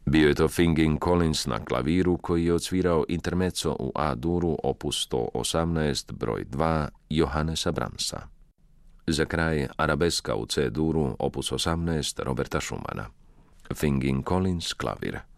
Bio je to Fingin Collins na klaviru koji je odsvirao intermezzo u A-duru opus 118 broj 2 Johannesa Brahmsa. Za kraj arabeska u C-duru opus 18 Roberta Schumana. Fingin Collins klavir.